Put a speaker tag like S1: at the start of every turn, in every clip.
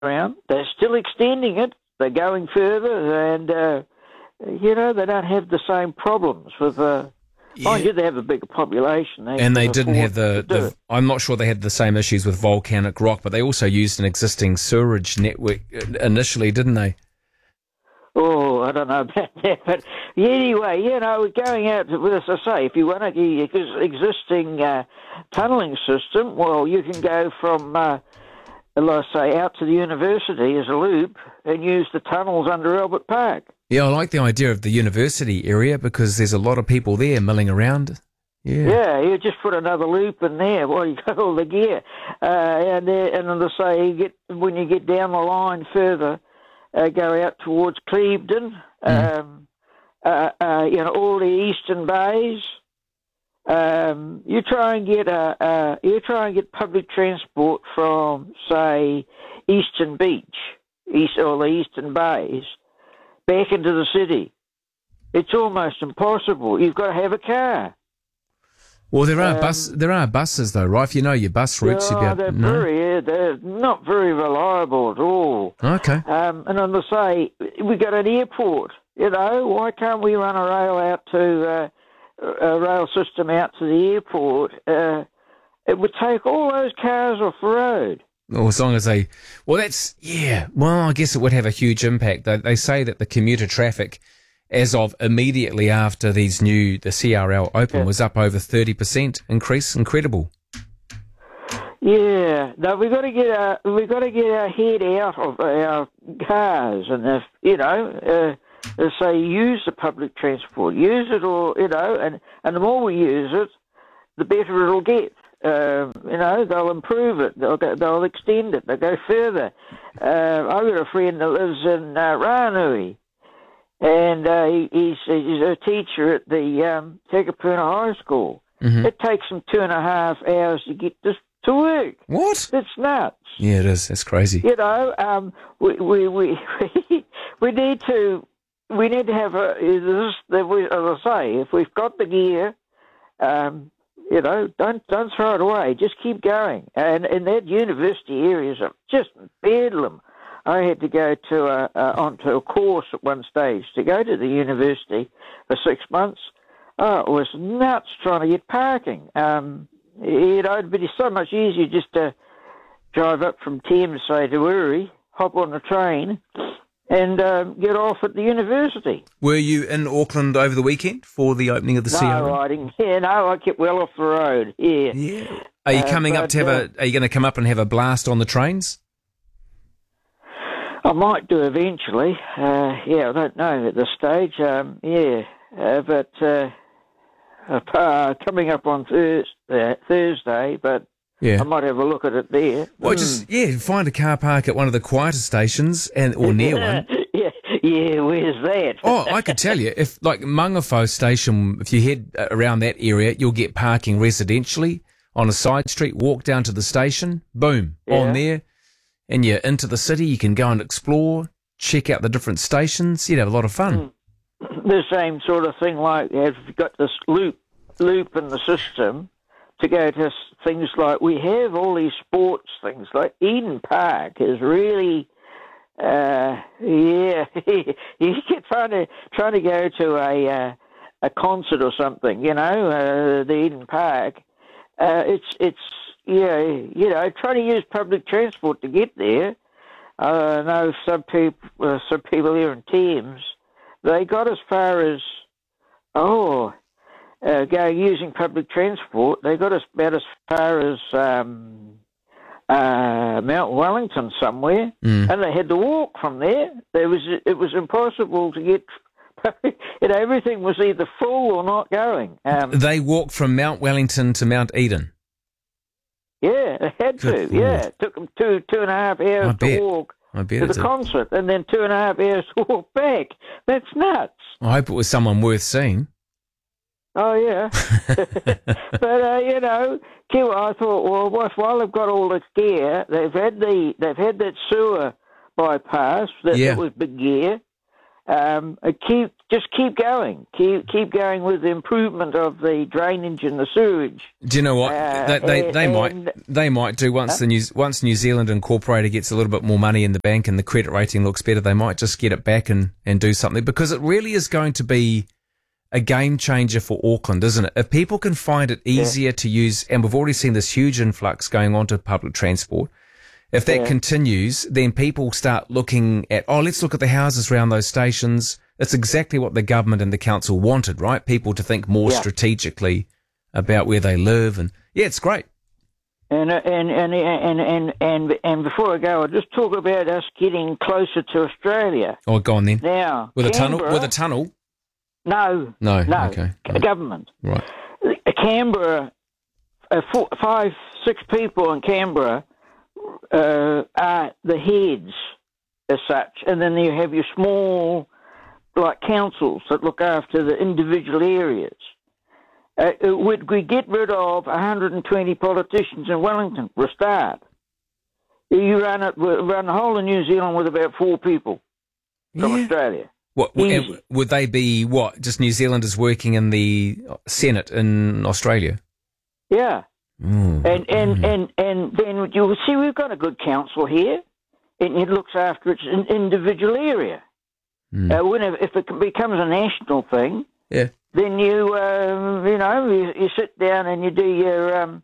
S1: around. They're still extending it. They're going further, and they don't have the same problems with. Mind you, they have a bigger population.
S2: And they didn't have the. I'm not sure they had the same issues with volcanic rock, but they also used an existing sewerage network initially, didn't they?
S1: Oh, I don't know about that, but anyway, we're going out with, as I say, if you want to use existing tunnelling system, well, you can go from, let's say, out to the university as a loop and use the tunnels under Albert Park.
S2: Yeah, I like the idea of the university area because there's a lot of people there milling around.
S1: Yeah, you just put another loop in there while you got all the gear, and then as I say, when you get down the line further. Go out towards Clevedon, all the eastern bays. You try and get public transport from, say, Eastern Beach, or the eastern bays, back into the city. It's almost impossible. You've got to have a car.
S2: Well, there are buses though, right? If you know your bus routes,
S1: they're not very reliable at all.
S2: Okay.
S1: And on the say, we got an airport. Why can't we run a rail system out to the airport? It would take all those cars off the road.
S2: Well, as long as I guess it would have a huge impact. They say that the commuter traffic, as of immediately after the CRL opened, was up over 30% increase. Incredible.
S1: Yeah, no, we got to get our head out of our cars, and say use the public transport, use it all, and the more we use it, the better it'll get. They'll improve it, they'll extend it, they'll go further. I've got a friend that lives in Ranui. And he's a teacher at the Takapuna High School. Mm-hmm. It takes him 2.5 hours to get to work.
S2: What?
S1: It's nuts.
S2: Yeah, it is. That's crazy.
S1: We need to have as I say, if we've got the gear, don't throw it away. Just keep going. And in that university areas are just bedlam. I had to go onto a course at one stage to go to the university for 6 months. Oh, it was nuts trying to get parking. It'd be so much easier just to drive up from Thames, say, to Uri, hop on the train, and get off at the university.
S2: Were you in Auckland over the weekend for the opening of the CRL?
S1: No riding. Yeah, no, I kept well off the road. Yeah.
S2: Yeah. Are you coming up to have are you going to come up and have a blast on the trains?
S1: I might do eventually. I don't know at this stage. But coming up on Thursday, but I might have a look at it there.
S2: Well, find a car park at one of the quieter stations or near one.
S1: Where's that?
S2: Oh, I could tell you, if like Mangawhau Station, if you head around that area, you'll get parking residentially on a side street. Walk down to the station, boom, on there. And you're into the city, you can go and explore, check out the different stations. You'd have a lot of fun.
S1: The same sort of thing like if you've got this loop in the system to go to things like, we have all these sports things, like Eden Park is really, you get trying to go to a concert or something, the Eden Park. Trying to use public transport to get there. I know some people here in Thames, they got as far as, using public transport, they got about as far as Mount Wellington somewhere, and they had to walk from there. It was impossible to get. Everything was either full or not going.
S2: They walked from Mount Wellington to Mount Eden.
S1: Yeah, they had to. Yeah, it took them 2.5 hours to walk to the concert, and then 2.5 hours to walk back. That's nuts.
S2: I hope it was someone worth seeing.
S1: Oh yeah, but I thought, well, while they've got all this gear, they've had that sewer bypass that was big gear. just keep going. Keep going with the improvement of the drainage and the sewage.
S2: Do you know what? They might do once New Zealand Incorporated gets a little bit more money in the bank and the credit rating looks better. They might just get it back and do something, because it really is going to be a game changer for Auckland, isn't it? If people can find it easier to use, and we've already seen this huge influx going on to public transport. If that continues, then people start looking at, let's look at the houses around those stations. It's exactly what the government and the council wanted, right? People to think more strategically about where they live, and it's great.
S1: And before I go, I'll just talk about us getting closer to Australia.
S2: Oh, go on then.
S1: Now,
S2: with a tunnel.
S1: No.
S2: Okay.
S1: Government.
S2: Right.
S1: Canberra, 5-6 people in Canberra are the heads as such, and then you have your small, like, councils that look after the individual areas. Would we get rid of 120 politicians in Wellington for a start? You run the whole of New Zealand with about 4 people from Australia.
S2: What would they be? What, just New Zealanders working in the Senate in Australia?
S1: Yeah, and then you'll see we've got a good council here, and it looks after its individual area. If it becomes a national thing, then you sit down and you do your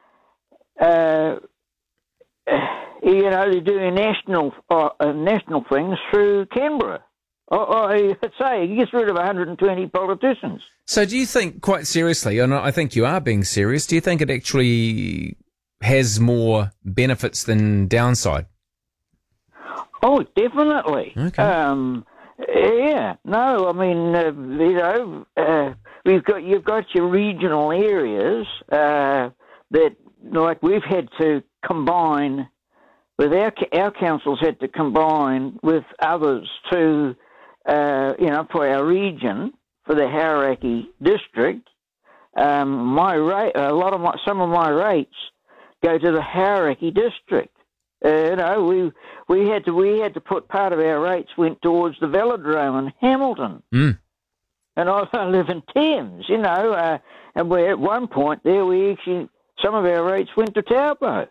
S1: you do your national things through Canberra. I'd say it gets rid of 120 politicians.
S2: So do you think, quite seriously, and I think you are being serious, do you think it actually has more benefits than downside?
S1: Oh, definitely.
S2: Okay.
S1: No, I mean, you've got your regional areas that, like, we've had to combine with our councils had to combine with others to, for our region, for the Hauraki district. Some of my rates go to the Hauraki district. We had to put part of our rates went towards the Velodrome in Hamilton. And I live in Thames, and we at one point there some of our rates went to Taupo.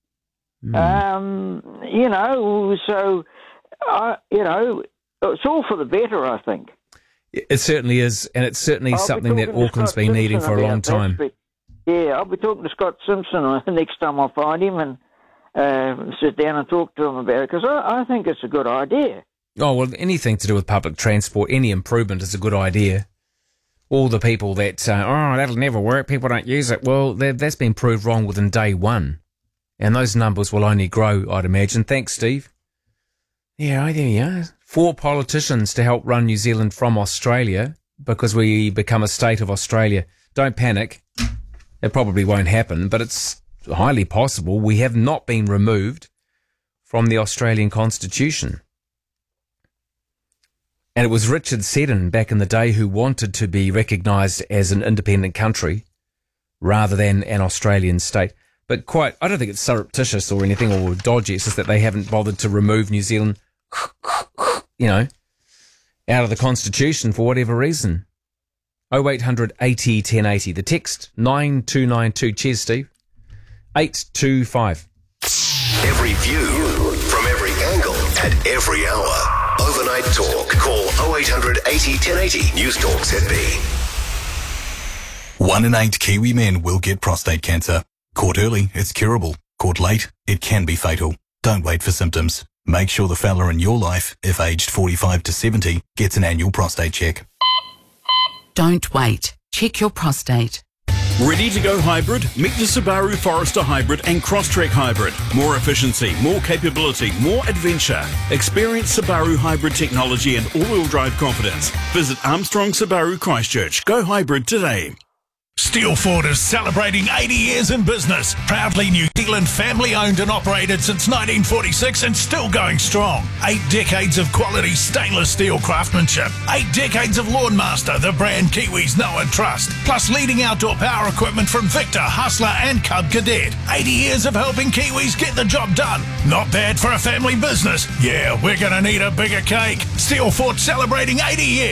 S1: It's all for the better, I think.
S2: It certainly is, and it's certainly something that Auckland's been needing for a long time.
S1: I'll be talking to Scott Simpson next time I find him and sit down and talk to him about it, because I think it's a good idea.
S2: Oh, well, anything to do with public transport, any improvement is a good idea. All the people that, that'll never work, people don't use it, well, that's been proved wrong within day one. And those numbers will only grow, I'd imagine. Thanks, Steve. Yeah, there you are. 4 politicians to help run New Zealand from Australia because we become a state of Australia. Don't panic. It probably won't happen, but it's highly possible. We have not been removed from the Australian Constitution. And it was Richard Seddon back in the day who wanted to be recognised as an independent country rather than an Australian state. But I don't think it's surreptitious or anything or dodgy. It's just that they haven't bothered to remove New Zealand, out of the Constitution for whatever reason. 0800 80 1080. The text 9292. Cheers, Steve. 825.
S3: Every view from every angle at every hour. Overnight Talk. Call 0800 80 1080. News Talk ZB. 1 in 8 Kiwi men will get prostate cancer. Caught early, it's curable. Caught late, it can be fatal. Don't wait for symptoms. Make sure the fella in your life, if aged 45 to 70, gets an annual prostate check.
S4: Don't wait. Check your prostate.
S5: Ready to go hybrid? Meet the Subaru Forester Hybrid and Crosstrek Hybrid. More efficiency, more capability, more adventure. Experience Subaru hybrid technology and all-wheel drive confidence. Visit Armstrong Subaru Christchurch. Go hybrid today.
S6: Steelfort is celebrating 80 years in business. Proudly New Zealand family-owned and operated since 1946 and still going strong. 8 decades of quality stainless steel craftsmanship. 8 decades of Lawnmaster, the brand Kiwis know and trust. Plus leading outdoor power equipment from Victor, Hustler and Cub Cadet. 80 years of helping Kiwis get the job done. Not bad for a family business. Yeah, we're going to need a bigger cake. Steelfort celebrating 80 years.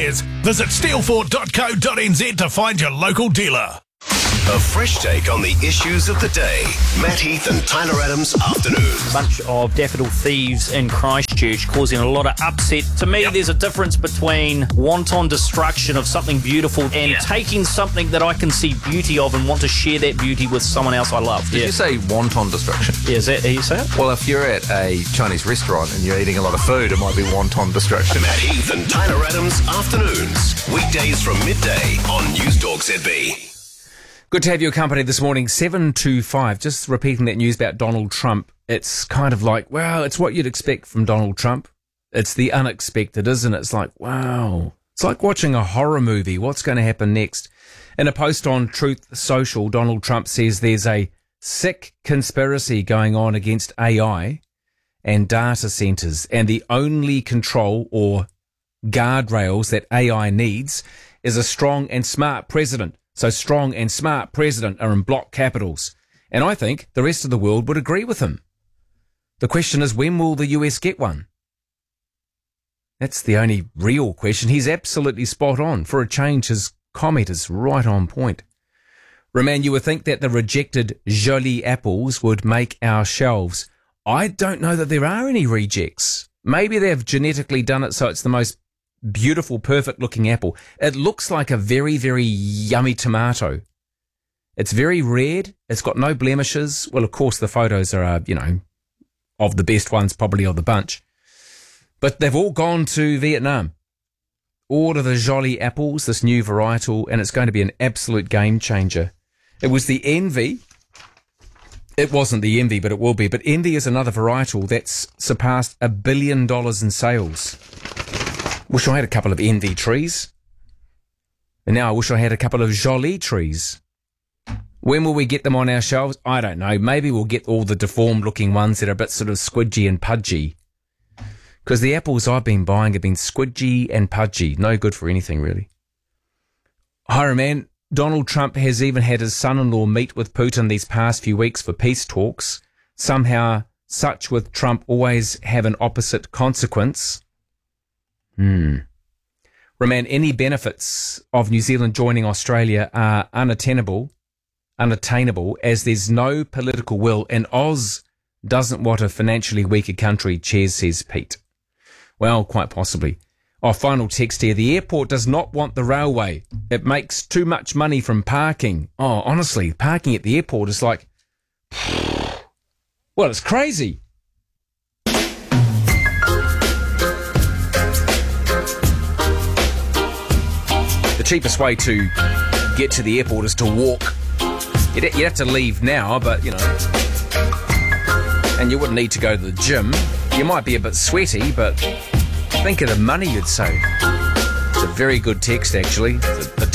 S6: Visit steelford.co.nz to find your local dealer.
S3: A fresh take on the issues of the day. Matt Heath and Tyler Adams Afternoons.
S7: Bunch of daffodil thieves in Christchurch causing a lot of upset. To me, there's a difference between wanton destruction of something beautiful and taking something that I can see beauty of and want to share that beauty with someone else I love.
S8: Did you say wanton destruction?
S7: Yeah, is that how you say it?
S8: Well, if you're at a Chinese restaurant and you're eating a lot of food, it might be wanton destruction.
S3: Matt Heath and Tyler Adams Afternoons. Weekdays from midday on News Talk ZB.
S2: Good to have your company this morning, 7 to 5. Just repeating that news about Donald Trump. It's kind of like, wow, it's what you'd expect from Donald Trump. It's the unexpected, isn't it? It's like, wow. It's like watching a horror movie. What's going to happen next? In a post on Truth Social, Donald Trump says there's a sick conspiracy going on against AI and data centers, and the only control or guardrails that AI needs is a strong and smart president. So strong and smart president are in block capitals. And I think the rest of the world would agree with him. The question is, when will the US get one? That's the only real question. He's absolutely spot on. For a change, his comment is right on point. Roman, you would think that the rejected Jolie apples would make our shelves. I don't know that there are any rejects. Maybe they've genetically done it so it's the most beautiful, perfect looking apple. It looks like a very, very yummy tomato. It's very red. It's got no blemishes. Well, of course, the photos are, of the best ones, probably of the bunch. But they've all gone to Vietnam. Order the Jolie apples, this new varietal, and it's going to be an absolute game changer. It was the Envy. It wasn't the Envy, but it will be. But Envy is another varietal that's surpassed $1 billion in sales. Wish I had a couple of Envy trees. And now I wish I had a couple of Jolie trees. When will we get them on our shelves? I don't know. Maybe we'll get all the deformed looking ones that are a bit sort of squidgy and pudgy. Because the apples I've been buying have been squidgy and pudgy. No good for anything, really. Hi, man. Donald Trump has even had his son-in-law meet with Putin these past few weeks for peace talks. Somehow, such with Trump always have an opposite consequence. Roman, any benefits of New Zealand joining Australia are unattainable as there's no political will, and Oz doesn't want a financially weaker country, Ches says Pete. Well, quite possibly. Our final text here, the airport does not want the railway. It makes too much money from parking. Oh, honestly, parking at the airport is like, well, it's crazy. The cheapest way to get to the airport is to walk. You'd have to leave now, but, and you wouldn't need to go to the gym. You might be a bit sweaty, but think of the money you'd save. It's a very good text, actually. The